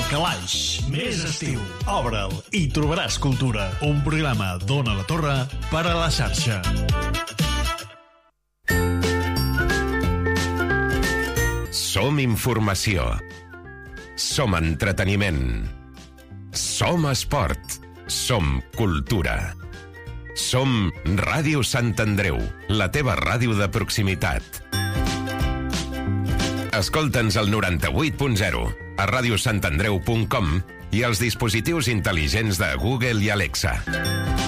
Calaix, més estiu. Obre'l i trobaràs cultura. Un programa d'Ona la Torre per a la xarxa. Som informació. Som entreteniment. Som esport. Som cultura. Som Ràdio Sant Andreu, la teva ràdio de proximitat. Escolta'ns al 98.0, a radiosantandreu.com i als dispositius intel·ligents de Google i Alexa.